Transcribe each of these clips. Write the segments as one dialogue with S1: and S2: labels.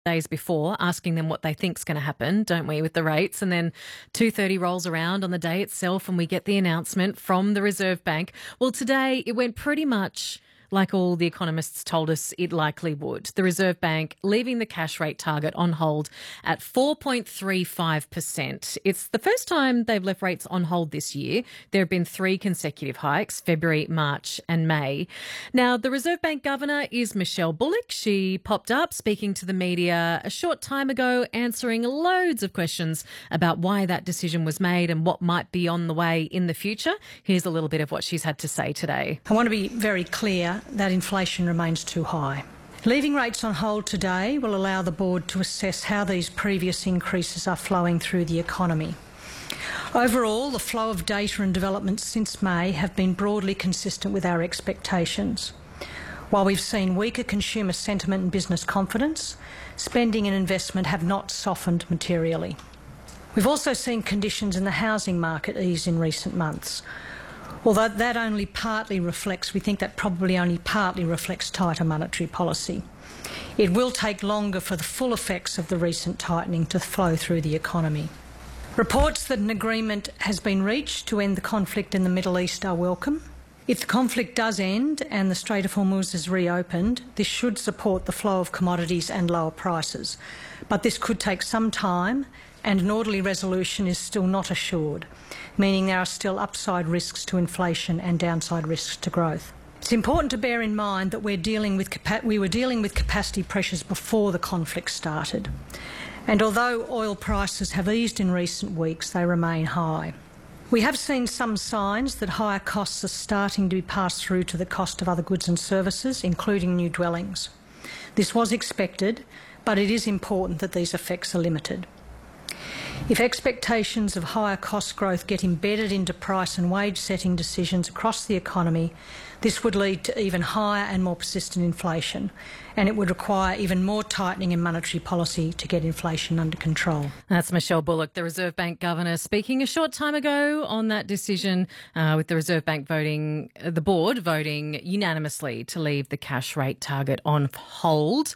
S1: days before, asking them what they think's going to happen, don't we, with the rates? And then 2:30 rolls around on the day itself and we get the announcement from the Reserve Bank. Well, today it went pretty much like all the economists told us it likely would. The Reserve Bank leaving the cash rate target on hold at 4.35%. It's the first time they've left rates on hold this year. There have been 3 consecutive hikes, February, March and May. Now, the Reserve Bank Governor is Michelle Bullock. She popped up speaking to the media a short time ago, answering loads of questions about why that decision was made and what might be on the way in the future. Here's a little bit of what she's had to say today.
S2: I want to be very clear that inflation remains too high. Leaving rates on hold today will allow the board to assess how these previous increases are flowing through the economy. Overall, the flow of data and developments since May have been broadly consistent with our expectations. While we've seen weaker consumer sentiment and business confidence, spending and investment have not softened materially. We've also seen conditions in the housing market ease in recent months. Although that only partly reflects, we think that probably only partly reflects tighter monetary policy. It will take longer for the full effects of the recent tightening to flow through the economy. Reports that an agreement has been reached to end the conflict in the Middle East are welcome. If the conflict does end and the Strait of Hormuz is reopened, this should support the flow of commodities and lower prices. But this could take some time, and an orderly resolution is still not assured, meaning there are still upside risks to inflation and downside risks to growth. It's important to bear in mind that we were dealing with capacity pressures before the conflict started. And although oil prices have eased in recent weeks, they remain high. We have seen some signs that higher costs are starting to be passed through to the cost of other goods and services, including new dwellings. This was expected, but it is important that these effects are limited. If expectations of higher cost growth get embedded into price and wage setting decisions across the economy, this would lead to even higher and more persistent inflation, and it would require even more tightening in monetary policy to get inflation under control.
S1: That's Michelle Bullock, the Reserve Bank Governor, speaking a short time ago on that decision, with the Reserve Bank the board voting unanimously to leave the cash rate target on hold,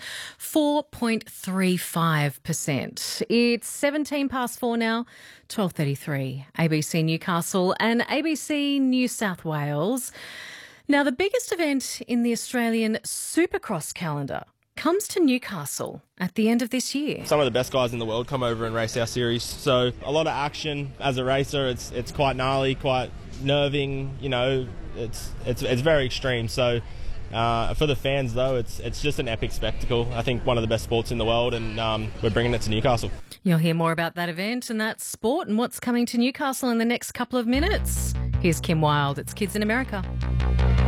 S1: 4.35%. It's 17 past 4 now, 12:33, ABC Newcastle and ABC New South Wales. Now, the biggest event in the Australian Supercross calendar comes to Newcastle at the end of this year.
S3: Some of the best guys in the world come over and race our series, so a lot of action as a racer. It's quite gnarly, quite nerving. You know, it's very extreme. So for the fans, though, it's just an epic spectacle. I think one of the best sports in the world, and we're bringing it to Newcastle.
S1: You'll hear more about that event and that sport and what's coming to Newcastle in the next couple of minutes. Here's Kim Wilde. It's Kids in America.